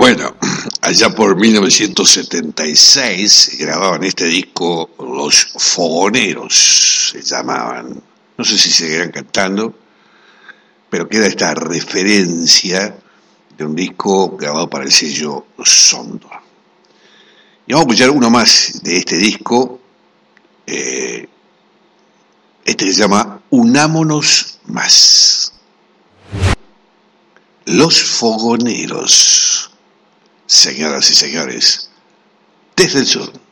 Bueno, allá por 1976 grababan este disco Los Fogoneros, se llamaban. No sé si seguirán cantando, pero queda esta referencia de un disco grabado para el sello Sondor. Y vamos a escuchar uno más de este disco, este que se llama Unámonos Más. Los Fogoneros, señoras y señores, desde el sur.